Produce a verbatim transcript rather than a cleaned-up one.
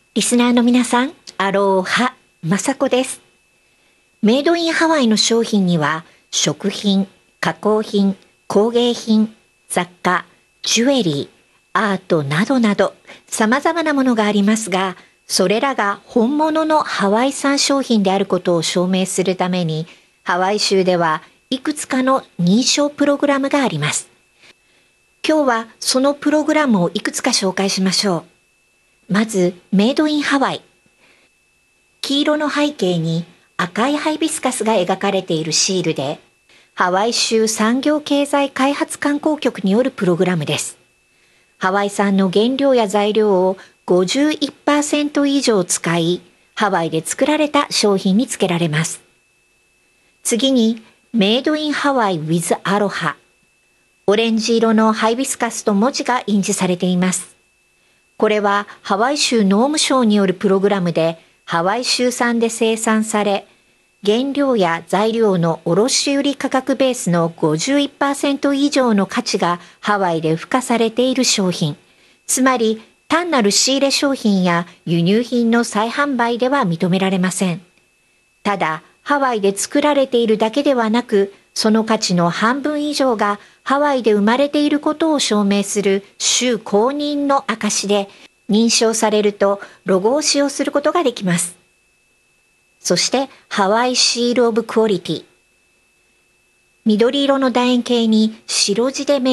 リスナーの皆さん、アローハ、まさこです。メイドインハワイの商品には、食品、加工品、工芸品、雑貨、ジュエリー、アートなどなど、様々なものがありますが、それらが本物のハワイ産商品であることを証明するために、ハワイ州ではいくつかの認証プログラムがあります。今日はそのプログラムをいくつか紹介しましょう。まず、メイドインハワイ。黄色の背景に赤いハイビスカスが描かれているシールで、ハワイ州産業経済開発観光局によるプログラムです。ハワイ産の原料や材料を ごじゅういちパーセント 以上使い、ハワイで作られた商品につけられます。次に、メイドインハワイ with アロハ。オレンジ色のハイビスカスと文字が印字されています。これはハワイ州農務省によるプログラムで、ハワイ州産で生産され、原料や材料の卸売価格ベースの ごじゅういちパーセント 以上の価値がハワイで付加されている商品。つまり、単なる仕入れ商品や輸入品の再販売では認められません。ただ、ハワイで作られているだけではなく、その価値の半分以上がハワイで生まれていることを証明する州公認の証で、認証されるとロゴを使用することができます。そしてハワイシールオブクオリティ。緑色の楕円形に白地で